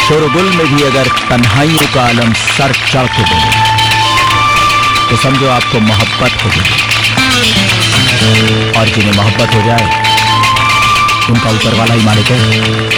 शोरगुल में भी अगर तन्हाइयों का आलम सर चढ़ के बोले तो समझो आपको मोहब्बत हो गई। और जिन्हें मोहब्बत हो जाए उनका ऊपर वाला ही मालिक है।